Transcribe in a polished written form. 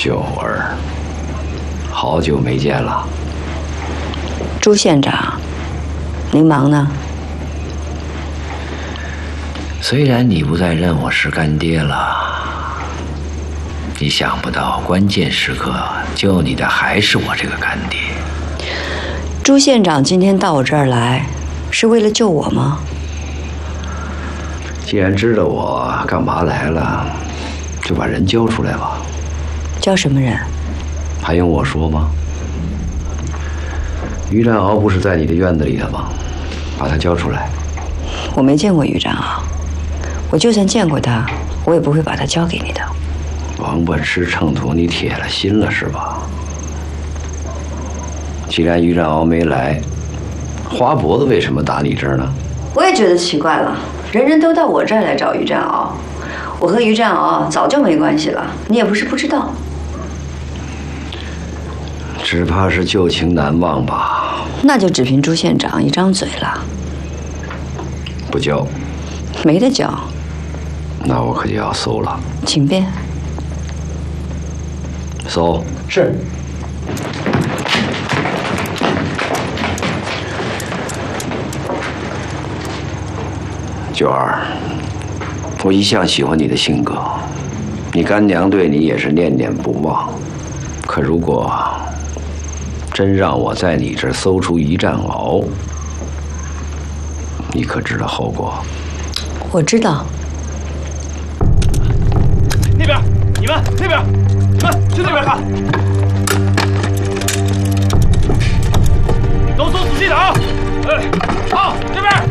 九儿，好久没见了。 朱县长，您忙呢？ 虽然你不再认我是干爹了，你想不到关键时刻救你的还是我这个干爹。 朱县长今天到我这儿来，是为了救我吗？ 既然知道我干嘛来了，就把人交出来吧。 交什么人？ 还用我说吗？于占鳌不是在你的院子里的吗？把他交出来。 我没见过于占鳌，我就算见过他，我也不会把他交给你的。 王八吃秤砣，你铁了心了是吧？既然于占鳌没来，花脖子为什么打你这儿呢？ 我也觉得奇怪了，人人都到我这儿来找于占鳌，我和于占鳌早就没关系了，你也不是不知道。 只怕是旧情难忘吧。 那就只凭朱县长一张嘴了。 不交， 没得交。 那我可就要搜了。 请便。 搜。 是。 九儿，我一向喜欢你的性格，你干娘对你也是念念不忘。可如果真让我在你这儿搜出于占鳌，你可知道后果？ 我知道。 那边，你们那边，你们去那边看。都搜仔细点啊！哎，好，这边。